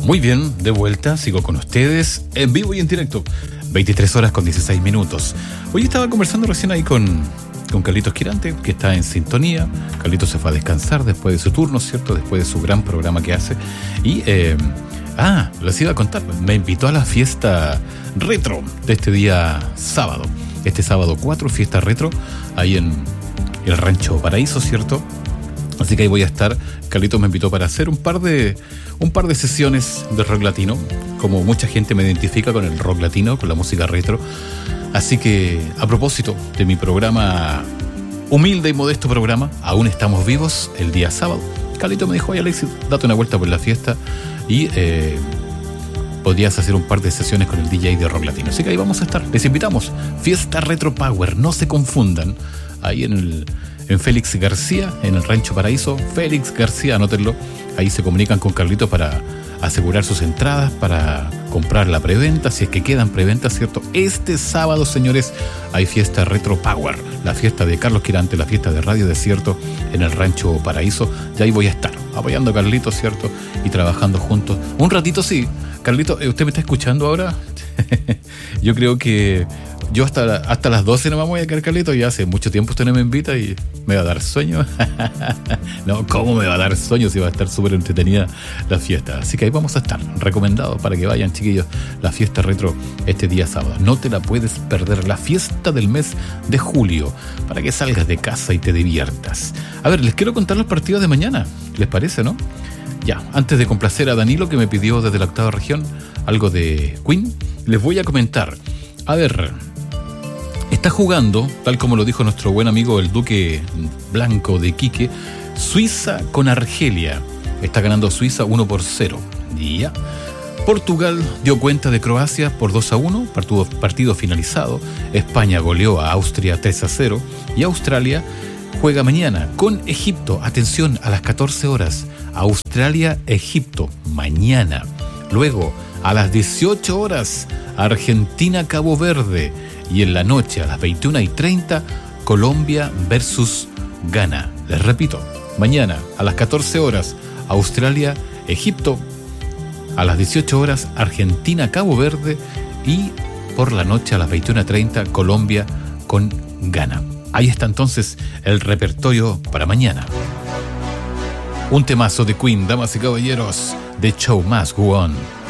Muy bien, de vuelta, sigo con ustedes en vivo y en directo. 23 horas con 16 minutos. Hoy estaba conversando recién ahí con Carlitos Quirante, que está en sintonía. Carlitos se fue a descansar después de su turno, ¿cierto? Después de su gran programa que hace. Y, les iba a contar, me invitó a la fiesta retro de este día sábado. Este sábado 4, fiesta retro, ahí en el Rancho Paraíso, ¿cierto? Así que ahí voy a estar. Carlitos me invitó para hacer un par de sesiones de rock latino. Como mucha gente me identifica con el rock latino, con la música retro. Así que, a propósito de mi programa, humilde y modesto programa, Aún Estamos Vivos, el día sábado, Carlitos me dijo: oye, Alexis, date una vuelta por la fiesta y podrías hacer un par de sesiones con el DJ de rock latino. Así que ahí vamos a estar. Les invitamos. Fiesta Retro Power, no se confundan. Ahí en Félix García, en el Rancho Paraíso. Félix García, anótenlo. Ahí se comunican con Carlitos para asegurar sus entradas, para comprar la preventa, si es que quedan preventas, ¿cierto? Este sábado, señores, hay fiesta Retro Power, la fiesta de Carlos Quirante, la fiesta de Radio Desierto en el Rancho Paraíso. Y ahí voy a estar apoyando a Carlitos, ¿cierto? Y trabajando juntos. Un ratito, sí. Carlitos, ¿usted me está escuchando ahora? Yo creo que yo hasta las 12 no me voy a quedar, Carlitos. Ya hace mucho tiempo usted no me invita y me va a dar sueño. No, ¿cómo me va a dar sueño si va a estar súper entretenida la fiesta? Así que ahí vamos a estar. Recomendado para que vayan, chiquillos, la fiesta retro este día sábado. No te la puedes perder, la fiesta del mes de julio, para que salgas de casa y te diviertas. A ver, les quiero contar los partidos de mañana. ¿Les parece, no? Ya, antes de complacer a Danilo, que me pidió desde la octava región algo de Queen, les voy a comentar. A ver, está jugando, tal como lo dijo nuestro buen amigo el Duque Blanco de Iquique, Suiza con Argelia. Está ganando Suiza 1-0. Y ya. Portugal dio cuenta de Croacia por 2-1, partido finalizado. España goleó a Austria 3-0. Y Australia juega mañana con Egipto. Atención, a las 14 horas. Australia-Egipto, mañana. Luego, a las 18 horas, Argentina-Cabo Verde. Y en la noche, a las 21:30, Colombia versus Ghana. Les repito, mañana, a las 14 horas, Australia-Egipto. A las 18 horas, Argentina-Cabo Verde. Y por la noche, a las 21:30, Colombia con Ghana. Ahí está entonces el repertorio para mañana. Un temazo de Queen, damas y caballeros, The Show Must Go On.